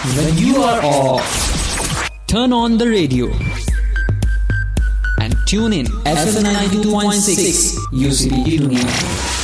When you are off, turn on the radio and tune in FM 92.6 UCB Dunia.